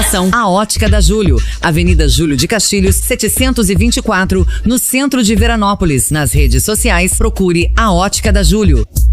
informação, a Ótica da Júlio, Avenida Júlio de Castilhos, 724, no centro de Veranópolis. Nas redes sociais, procure a Ótica da Júlio.